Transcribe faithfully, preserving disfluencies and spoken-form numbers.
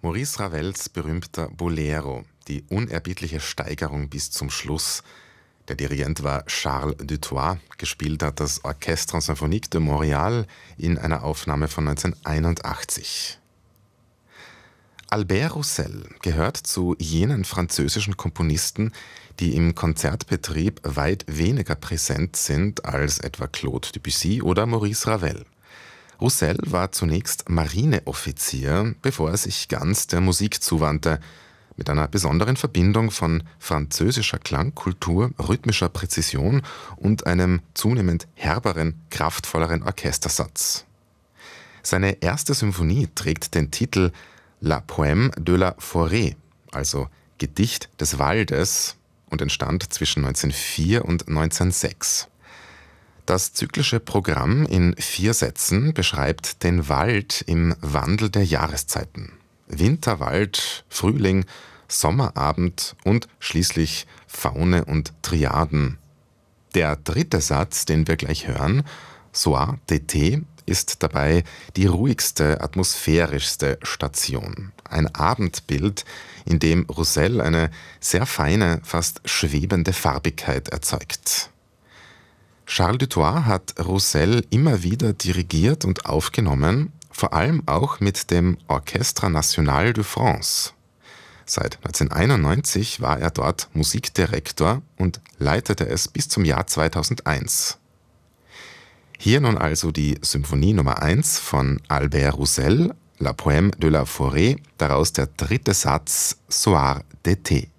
Maurice Ravels berühmter Bolero, die unerbittliche Steigerung bis zum Schluss. Der Dirigent war Charles Dutoit, gespielt hat das Orchestre Symphonique de Montréal in einer Aufnahme von neunzehnhunderteinundachtzig. Albert Roussel gehört zu jenen französischen Komponisten, die im Konzertbetrieb weit weniger präsent sind als etwa Claude Debussy oder Maurice Ravel. Roussel war zunächst Marineoffizier, bevor er sich ganz der Musik zuwandte, mit einer besonderen Verbindung von französischer Klangkultur, rhythmischer Präzision und einem zunehmend herberen, kraftvolleren Orchestersatz. Seine erste Symphonie trägt den Titel La Poème de la Forêt, also Gedicht des Waldes, und entstand zwischen neunzehnhundertvier und neunzehnhundertsechs. Das zyklische Programm in vier Sätzen beschreibt den Wald im Wandel der Jahreszeiten. Winterwald, Frühling, Sommerabend und schließlich Faune und Triaden. Der dritte Satz, den wir gleich hören, Soir d'été, ist dabei die ruhigste, atmosphärischste Station. Ein Abendbild, in dem Roussel eine sehr feine, fast schwebende Farbigkeit erzeugt. Charles Dutoit hat Roussel immer wieder dirigiert und aufgenommen, vor allem auch mit dem Orchestre National de France. Seit neunzehnhunderteinundneunzig war er dort Musikdirektor und leitete es bis zum Jahr zweitausendeins. Hier nun also die Symphonie Nummer eins von Albert Roussel, La Poème de la Forêt, daraus der dritte Satz Soir d'été.